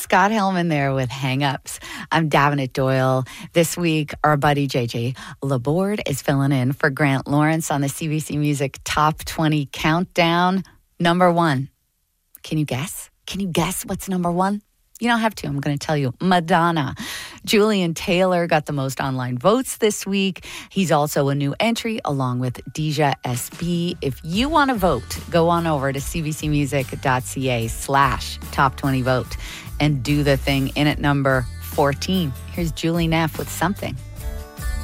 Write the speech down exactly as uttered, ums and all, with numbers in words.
Scott Hellman there with Hang-Ups. I'm Davenant Doyle. This week, our buddy J J Laborde is filling in for Grant Lawrence on the C B C Music Top twenty Countdown. Number one. Can you guess? Can you guess what's number one? You don't have to. I'm going to tell you. Madonna. Julian Taylor got the most online votes this week. He's also a new entry along with Deja S B. If you want to vote, go on over to cbcmusic.ca slash top 20 vote and do the thing in at number fourteen. Here's Julie Neff with Something.